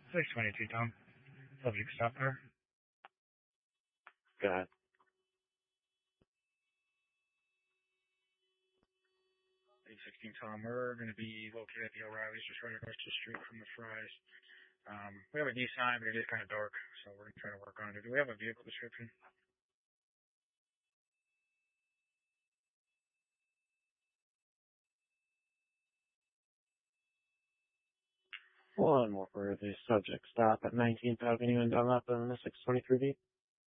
622, Tom. Subject stop there. Got it. 816, Tom. We're going to be located at the O'Reilly's just right across the street from the Fry's. We have a D sign, but it is kind of dark, so we're going to try to work on it. Do we have a vehicle description? One more for the subject stop at 19th Avenue and Dunlap in the 623B.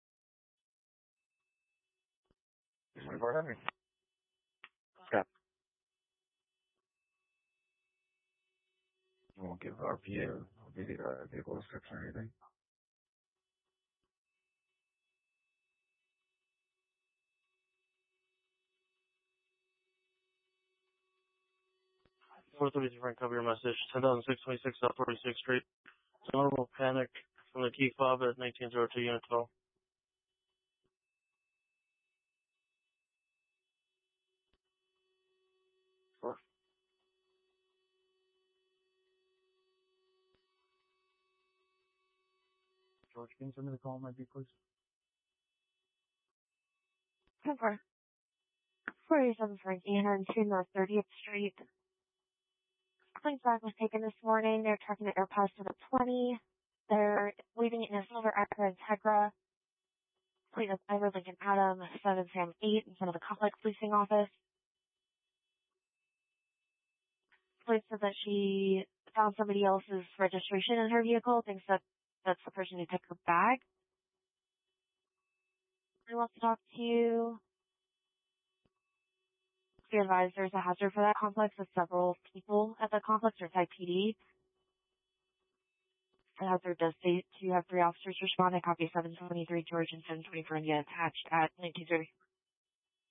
24 Heavy. Scott. We won't give RPA or vehicle description or anything. Four 430 Frank, cover your message. 10,626 South 46th Street. Notable panic from the key fob at 1902 Unit 12. George, can you send me the call, my please? 10-4. 47 Frank, 802 North 30th Street. Plane's bag was taken this morning. They're tracking the AirPods to the 20. They're leaving it in a silver Acura Integra. Plate of Ivor Lincoln Adam, 7 Sam 8 in front of the complex leasing office. Plate said that she found somebody else's registration in her vehicle, thinks that that's the person who took her bag. He wants to talk to you. Be advised there's a hazard for that complex with several people at the complex. There's IPD. The hazard does state to have 3 officers respond. I copy 723 George and 724 India attached at 1930.